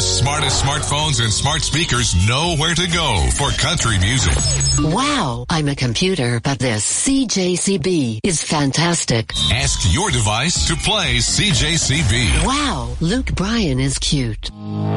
smartest smartphones and smart speakers know where to go for country music. Wow, I'm a computer, but this CJCB is fantastic. Ask your device to play CJCB. Wow, Luke Bryan is cute.